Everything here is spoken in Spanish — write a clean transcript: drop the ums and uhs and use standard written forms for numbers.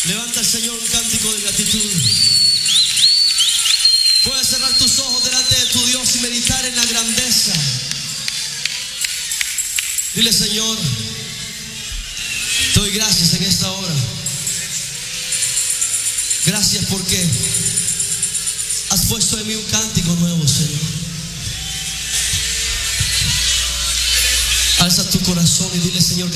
Levanta al Señor un cántico de gratitud. Puedes cerrar tus ojos delante de tu Dios y meditar en la grandeza. Dile: Señor, te doy gracias en esta hora. Gracias porque has puesto en mí un cántico nuevo, Señor. Alza tu corazón y dile: Señor,